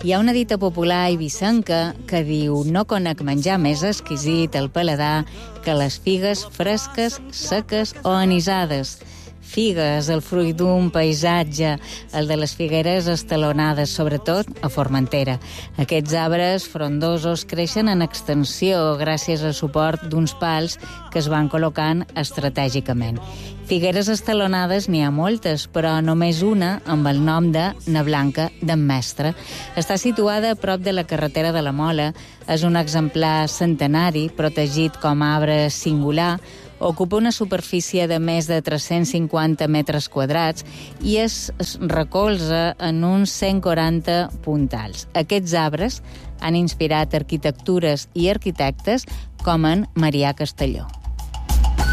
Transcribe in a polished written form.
Hi ha una dita popular eivissenca que diu «No conec menjar més exquisit al paladar que les figues fresques, seques o anisades». Figues, el fruit d'un paisatge, el de les figueres estalonades, sobretot a Formentera. Aquests arbres frondosos creixen en extensió gràcies al suport d'uns pals que es van col·locant estratègicament. Figueres estalonades n'hi ha moltes, però només una amb el nom de Na Blanca d'en Mestre. Està situada a prop de la carretera de la Mola. És un exemplar centenari, protegit com a arbre singular. Ocupa una superfície de més de 350 metres quadrats i es recolza en uns 140 puntals. Aquests arbres han inspirat arquitectures i arquitectes com en Marià Castelló.